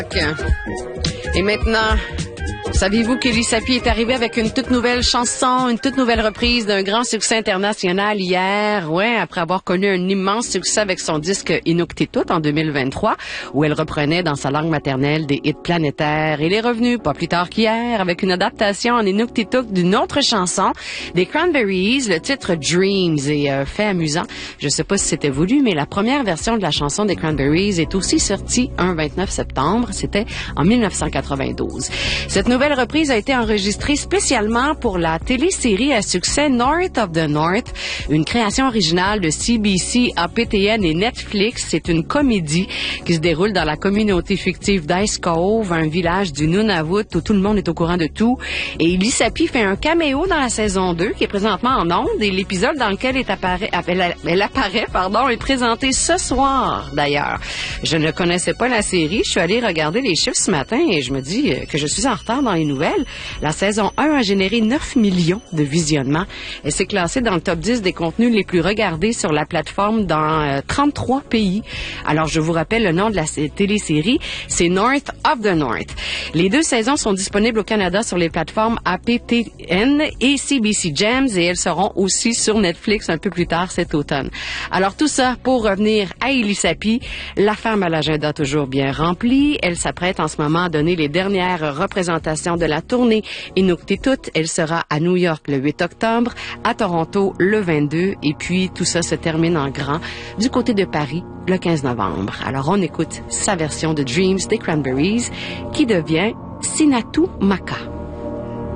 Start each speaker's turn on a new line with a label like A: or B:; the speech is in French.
A: Et maintenant, saviez-vous qu'Elie Sapi est arrivée avec une toute nouvelle chanson, une toute nouvelle reprise d'un grand succès international hier, après avoir connu un immense succès avec son disque Inuktitut en 2023, où elle reprenait dans sa langue maternelle des hits planétaires. Elle est revenue pas plus tard qu'hier avec une adaptation en Inuktitut d'une autre chanson, des Cranberries, le titre Dreams. Et fait amusant, je sais pas si c'était voulu, mais la première version de la chanson des Cranberries est aussi sortie un 29 septembre, c'était en 1992. Cette nouvelle reprise a été enregistrée spécialement pour la télésérie à succès North of the North, une création originale de CBC, APTN et Netflix. C'est une comédie qui se déroule dans la communauté fictive d'Ice Cove, un village du Nunavut où tout le monde est au courant de tout. Et Elie Sapi fait un caméo dans la saison 2 qui est présentement en ondes, et l'épisode dans lequel elle apparaît, est présenté ce soir d'ailleurs. Je ne connaissais pas la série, je suis allée regarder les chiffres ce matin et je me dis que je suis en retard dans les nouvelles. La saison 1 a généré 9 millions de visionnements. Elle s'est classée dans le top 10 des contenus les plus regardés sur la plateforme dans 33 pays. Alors, je vous rappelle le nom de la télésérie, c'est North of the North. Les 2 saisons sont disponibles au Canada sur les plateformes APTN et CBC Gems, et elles seront aussi sur Netflix un peu plus tard cet automne. Alors, tout ça pour revenir à Elie Sapi. La femme à l'agenda toujours bien rempli. Elle s'apprête en ce moment à donner les dernières représentations de la tournée Inuktitut. Elle sera à New York le 8 octobre, à Toronto le 22, et puis tout ça se termine en grand du côté de Paris le 15 novembre. Alors on écoute sa version de Dreams des Cranberries qui devient Sinatu Maka.